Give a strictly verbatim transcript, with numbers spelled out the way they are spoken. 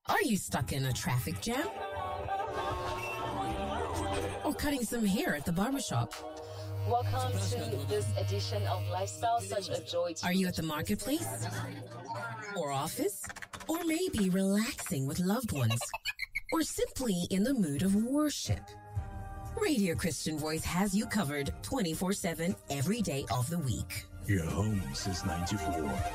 Are you stuck in a traffic jam? Or cutting some hair at the barbershop? Welcome to this edition of Lifestyle, such a joy to Are you at the marketplace? Or office? Or maybe relaxing with loved ones? Or simply in the mood of worship? Radio Christian Voice has you covered twenty-four seven every day of the week. Your home since ninety-four.